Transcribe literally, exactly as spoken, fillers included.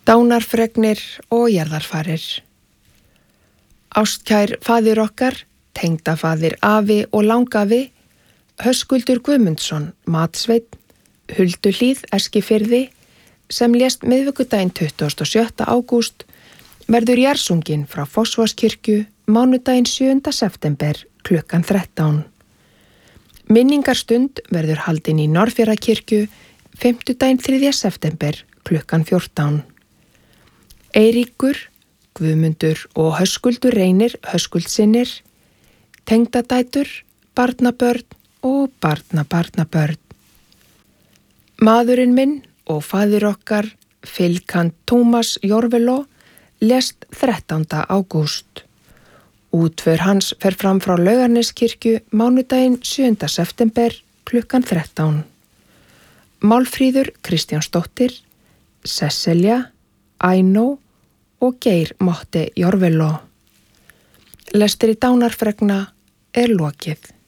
Dánarfregnir og jarðarfarir. Ástkær faðir okkar, tengdafaðir afi og langafi, Höskuldur Guðmundsson, Matsveinn, Hulduhlíð, Eskifirði, sem lést miðvikudaginn tuttugasta og sjötta ágúst, verður jarðsunginn frá Fossvogskirkju mánudaginn sjöunda september klukkan þrettán. Minningarstund verður haldin í Norðfjarðarkirkju fimmtudaginn þriðja september klukkan fjórtán. Eiríkur, Guðmundur og Höskuldur Reynir Höskuldsinnir, tengdadætur, barnabörn og barnabarnabörn. Maðurinn minn og faðir okkar, Filkan Tómas Jorveló, lést þrettánda ágúst. Útför hans fer fram frá Laugarneskirkju mánudaginn sjöunda september klukkan þrettán. Málfríður Kristjánsdóttir, Sesselja, Ainó og Geir Motte Jorveló. Lestri dánarfregna er lokið.